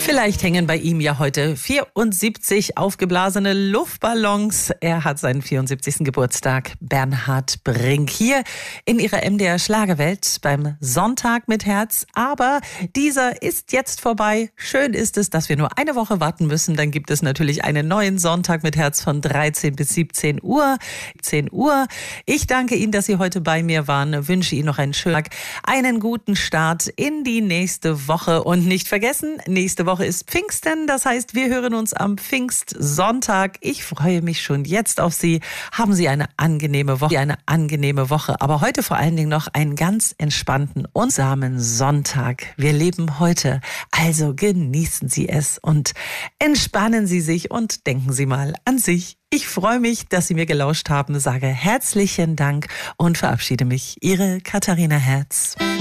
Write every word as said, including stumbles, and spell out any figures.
Vielleicht hängen bei ihm ja heute vierundsiebzig aufgeblasene Luftballons. Er hat seinen vierundsiebzigsten Geburtstag. Bernhard Brink hier in ihrer M D R Schlagerwelt beim Sonntag mit Herz. Aber dieser ist jetzt vorbei. Schön ist es, dass wir nur eine Woche warten müssen. Dann gibt es natürlich einen neuen Sonntag mit Herz von dreizehn bis siebzehn Uhr. zehn Uhr. Ich danke Ihnen, dass Sie heute bei mir waren. Wünsche Ihnen noch einen schönen Tag, einen guten Start in die nächste Woche. Und nicht vergessen, nächste Woche ist Pfingsten, das heißt, wir hören uns am Pfingstsonntag. Ich freue mich schon jetzt auf Sie. Haben Sie eine angenehme Woche, eine angenehme Woche. Aber heute vor allen Dingen noch einen ganz entspannten und samen Sonntag. Wir leben heute, also genießen Sie es und entspannen Sie sich und denken Sie mal an sich. Ich freue mich, dass Sie mir gelauscht haben, sage herzlichen Dank und verabschiede mich. Ihre Katharina Herz.